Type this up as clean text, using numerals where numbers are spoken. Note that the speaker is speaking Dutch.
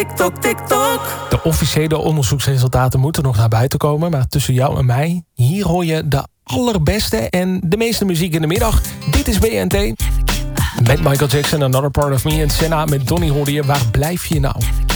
TikTok, TikTok. De officiële onderzoeksresultaten moeten nog naar buiten komen. Maar tussen jou en mij, hier hoor je de allerbeste en de meeste muziek in de middag. Dit is BNT. Met Michael Jackson, Another Part of Me en Senna met Donny hoorde je. Waar blijf je nou?